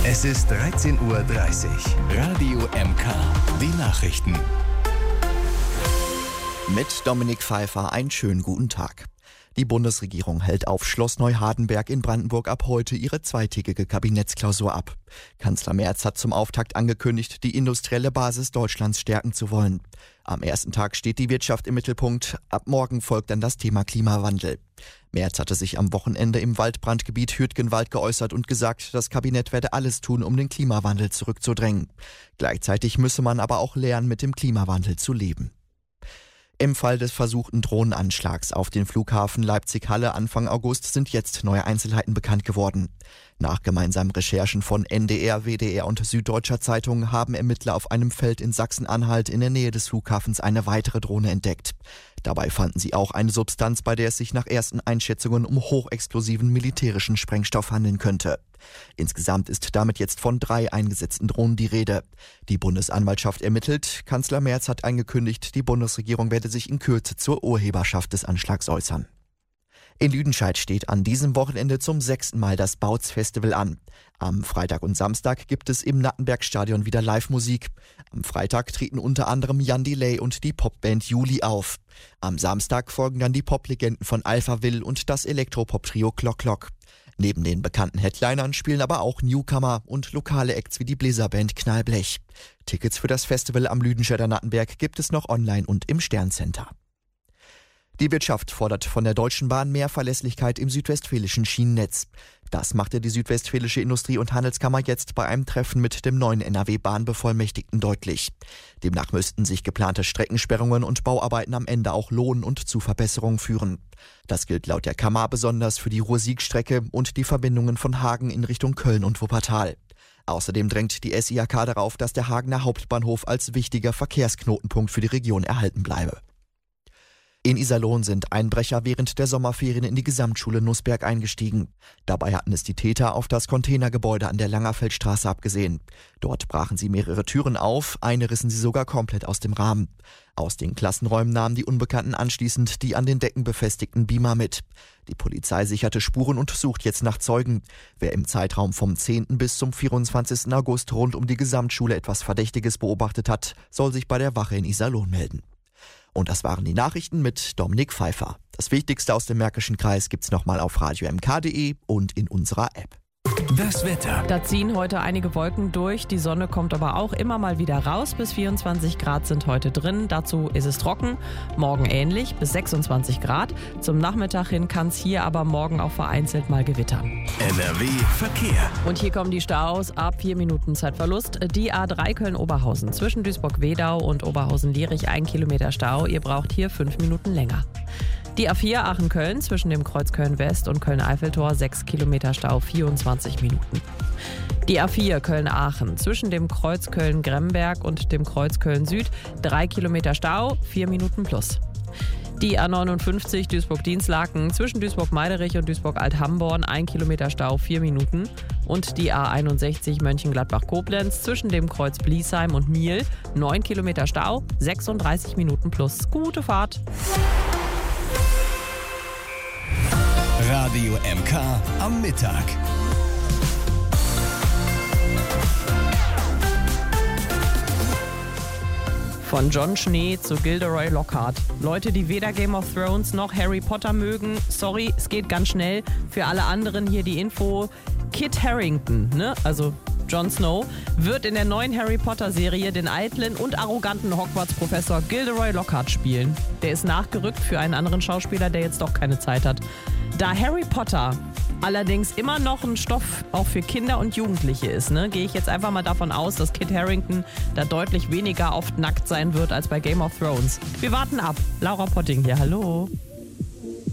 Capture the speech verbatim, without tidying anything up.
Es ist dreizehn Uhr dreißig. Radio M K. Die Nachrichten. Mit Dominik Pfeiffer einen schönen guten Tag. Die Bundesregierung hält auf Schloss Neuhardenberg in Brandenburg ab heute ihre zweitägige Kabinettsklausur ab. Kanzler Merz hat zum Auftakt angekündigt, die industrielle Basis Deutschlands stärken zu wollen. Am ersten Tag steht die Wirtschaft im Mittelpunkt, ab morgen folgt dann das Thema Klimawandel. Merz hatte sich am Wochenende im Waldbrandgebiet Hürtgenwald geäußert und gesagt, das Kabinett werde alles tun, um den Klimawandel zurückzudrängen. Gleichzeitig müsse man aber auch lernen, mit dem Klimawandel zu leben. Im Fall des versuchten Drohnenanschlags auf den Flughafen Leipzig-Halle Anfang August sind jetzt neue Einzelheiten bekannt geworden. Nach gemeinsamen Recherchen von N D R, W D R und Süddeutscher Zeitung haben Ermittler auf einem Feld in Sachsen-Anhalt in der Nähe des Flughafens eine weitere Drohne entdeckt. Dabei fanden sie auch eine Substanz, bei der es sich nach ersten Einschätzungen um hochexplosiven militärischen Sprengstoff handeln könnte. Insgesamt ist damit jetzt von drei eingesetzten Drohnen die Rede. Die Bundesanwaltschaft ermittelt. Kanzler Merz hat angekündigt, die Bundesregierung werde sich in Kürze zur Urheberschaft des Anschlags äußern. In Lüdenscheid steht an diesem Wochenende zum sechsten Mal das Bautzfestival an. Am Freitag und Samstag gibt es im Nattenberg-Stadion wieder Live-Musik. Am Freitag treten unter anderem Jan Delay und die Popband Juli auf. Am Samstag folgen dann die Poplegenden von Alphaville und das Elektropop-Trio Klock Klock. Neben den bekannten Headlinern spielen aber auch Newcomer und lokale Acts wie die Bläserband Knallblech. Tickets für das Festival am Lüdenscheider Nattenberg gibt es noch online und im Sterncenter. Die Wirtschaft fordert von der Deutschen Bahn mehr Verlässlichkeit im südwestfälischen Schienennetz. Das machte die Südwestfälische Industrie- und Handelskammer jetzt bei einem Treffen mit dem neuen N R W-Bahnbevollmächtigten deutlich. Demnach müssten sich geplante Streckensperrungen und Bauarbeiten am Ende auch lohnen und zu Verbesserungen führen. Das gilt laut der Kammer besonders für die Ruhr-Sieg-Strecke und die Verbindungen von Hagen in Richtung Köln und Wuppertal. Außerdem drängt die S I A K darauf, dass der Hagener Hauptbahnhof als wichtiger Verkehrsknotenpunkt für die Region erhalten bleibe. In Iserlohn sind Einbrecher während der Sommerferien in die Gesamtschule Nußberg eingestiegen. Dabei hatten es die Täter auf das Containergebäude an der Langerfeldstraße abgesehen. Dort brachen sie mehrere Türen auf, eine rissen sie sogar komplett aus dem Rahmen. Aus den Klassenräumen nahmen die Unbekannten anschließend die an den Decken befestigten Beamer mit. Die Polizei sicherte Spuren und sucht jetzt nach Zeugen. Wer im Zeitraum vom zehnten bis zum vierundzwanzigsten August rund um die Gesamtschule etwas Verdächtiges beobachtet hat, soll sich bei der Wache in Iserlohn melden. Und das waren die Nachrichten mit Dominik Pfeiffer. Das Wichtigste aus dem Märkischen Kreis gibt's nochmal auf radio m k punkt d e und in unserer App. Das Wetter. Da ziehen heute einige Wolken durch, die Sonne kommt aber auch immer mal wieder raus. Bis vierundzwanzig Grad sind heute drin, dazu ist es trocken. Morgen ähnlich, bis sechsundzwanzig Grad. Zum Nachmittag hin kann es hier aber morgen auch vereinzelt mal gewittern. N R W Verkehr. Und hier kommen die Staus ab vier Minuten Zeitverlust. Die A drei Köln-Oberhausen zwischen Duisburg-Wedau und Oberhausen-Lierich ein Kilometer Stau. Ihr braucht hier fünf Minuten länger. Die A vier Aachen-Köln zwischen dem Kreuz Köln-West und Köln-Eiffeltor sechs Kilometer Stau, vierundzwanzig Minuten. Die A vier Köln-Aachen zwischen dem Kreuz Köln-Gremberg und dem Kreuz Köln-Süd drei Kilometer Stau, vier Minuten plus. Die A neunundfünfzig Duisburg-Dienstlaken zwischen Duisburg-Meiderich und Duisburg-Alt-Hamborn ein Kilometer Stau, vier Minuten. Und die A einundsechzig Mönchengladbach-Koblenz zwischen dem Kreuz Bliesheim und Miel neun Kilometer Stau, sechsunddreißig Minuten plus. Gute Fahrt! Radio M K am Mittag. Von Jon Schnee zu Gilderoy Lockhart. Leute, die weder Game of Thrones noch Harry Potter mögen, sorry, es geht ganz schnell. Für alle anderen hier die Info. Kit Harington, ne? also Jon Snow, wird in der neuen Harry Potter-Serie den eitlen und arroganten Hogwarts-Professor Gilderoy Lockhart spielen. Der ist nachgerückt für einen anderen Schauspieler, der jetzt doch keine Zeit hat. Da Harry Potter allerdings immer noch ein Stoff auch für Kinder und Jugendliche ist, ne, gehe ich jetzt einfach mal davon aus, dass Kit Harington da deutlich weniger oft nackt sein wird als bei Game of Thrones. Wir warten ab. Laura Potting hier, hallo.